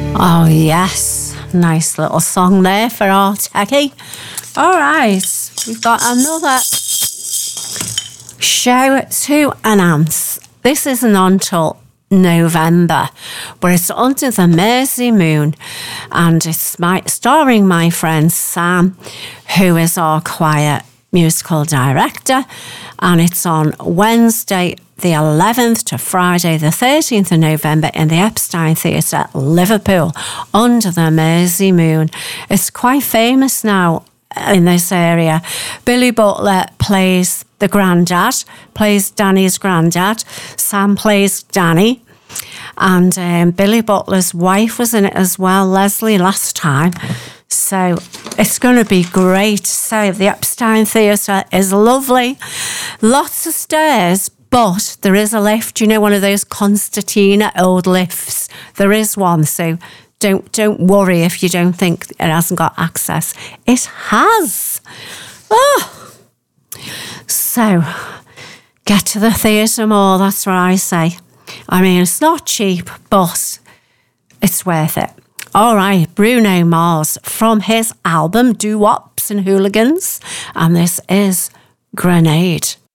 Oh, yes. Nice little song there for our techie. All right. We've got another show to announce. This isn't until November, but it's Under the Mersey Moon, and it's starring my friend Sam, who is our choir musical director, and it's on Wednesday the 11th to Friday the 13th of November in the Epstein Theatre, Liverpool, Under the Mersey Moon. It's quite famous now in this area. Billy Butler plays the granddad, plays Danny's granddad. Sam plays Danny. And Billy Butler's wife was in it as well, Leslie, last time. So it's going to be great. So the Epstein Theatre is lovely. Lots of stairs, but there is a lift. You know, one of those concertina old lifts. There is one, so don't worry if you don't think it hasn't got access. It has. Oh. So get to the theatre more, that's what I say. I mean, it's not cheap, but it's worth it. All right, Bruno Mars from his album Doo-Wops and Hooligans, and this is Grenade.